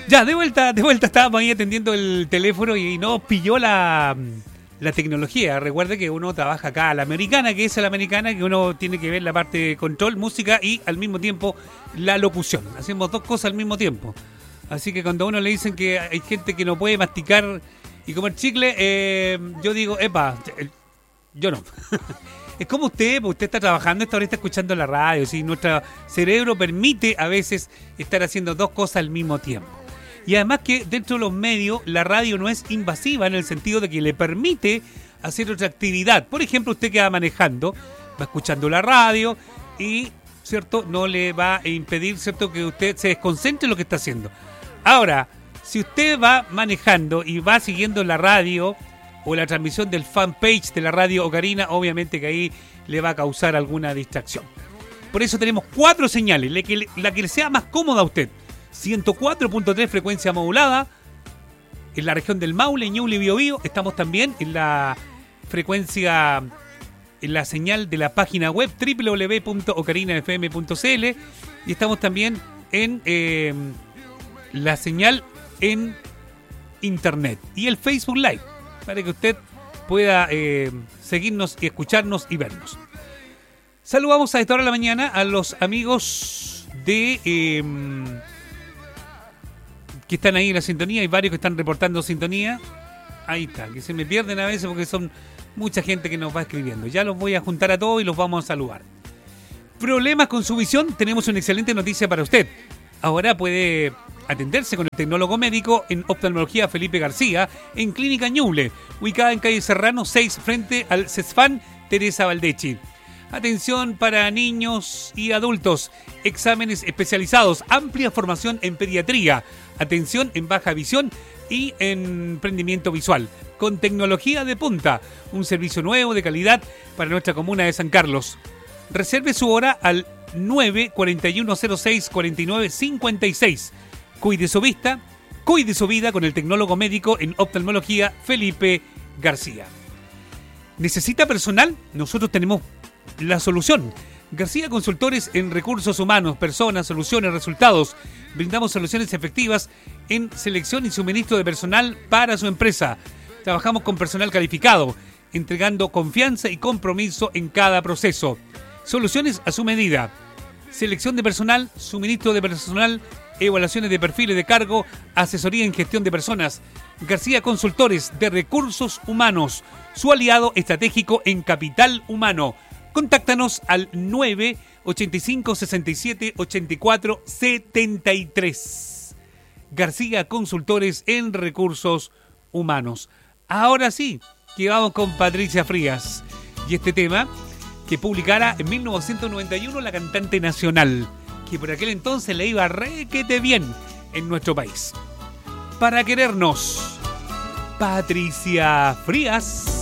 Ya, de vuelta, estábamos ahí atendiendo el teléfono y nos pilló la tecnología. Recuerde que uno trabaja acá a la americana, que uno tiene que ver la parte de control, música y al mismo tiempo la locución. Hacemos dos cosas al mismo tiempo. Así que cuando a uno le dicen que hay gente que no puede masticar y comer chicle, yo digo, epa, yo no. Es como usted está trabajando, esta hora está escuchando la radio, ¿sí? Nuestro cerebro permite a veces estar haciendo dos cosas al mismo tiempo. Y además que dentro de los medios, la radio no es invasiva en el sentido de que le permite hacer otra actividad. Por ejemplo, usted que va manejando, va escuchando la radio y, ¿cierto?, no le va a impedir, ¿cierto?, que usted se desconcentre en lo que está haciendo. Ahora, si usted va manejando y va siguiendo la radio o la transmisión del fanpage de la radio Ocarina, obviamente que ahí le va a causar alguna distracción. Por eso tenemos 4 señales, la que le sea más cómoda a usted. 104.3 frecuencia modulada en la región del Maule, Ñuble y Biobío. Estamos también en la frecuencia, en la señal de la página web www.ocarinafm.cl y estamos también en la señal en internet y el Facebook Live para que usted pueda seguirnos y escucharnos y vernos. Saludamos a esta hora de la mañana a los amigos de que están ahí en la sintonía. Hay varios que están reportando sintonía. Ahí está, que se me pierden a veces porque son mucha gente que nos va escribiendo. Ya los voy a juntar a todos y los vamos a saludar. ¿Problemas con su visión? Tenemos una excelente noticia para usted. Ahora puede atenderse con el tecnólogo médico en oftalmología Felipe García en Clínica Ñuble, ubicada en calle Serrano 6 frente al CESFAN Teresa Valdechi. Atención para niños y adultos, exámenes especializados, amplia formación en pediatría, atención en baja visión y emprendimiento visual, con tecnología de punta, un servicio nuevo de calidad para nuestra comuna de San Carlos. Reserve su hora al 941064956. Cuide su vista, cuide su vida con el tecnólogo médico en oftalmología Felipe García. ¿Necesita personal? Nosotros tenemos la solución. García Consultores en recursos humanos, personas, soluciones, resultados. Brindamos soluciones efectivas en selección y suministro de personal para su empresa. Trabajamos con personal calificado, entregando confianza y compromiso en cada proceso. Soluciones a su medida. Selección de personal, suministro de personal, evaluaciones de perfiles de cargo, asesoría en gestión de personas. García Consultores de Recursos Humanos, su aliado estratégico en capital humano. Contáctanos al 985-67-84-73. García Consultores en Recursos Humanos. Ahora sí, que vamos con Patricia Frías. Y este tema que publicara en 1991 la cantante nacional, que por aquel entonces le iba requete bien en nuestro país. Para querernos, Patricia Frías.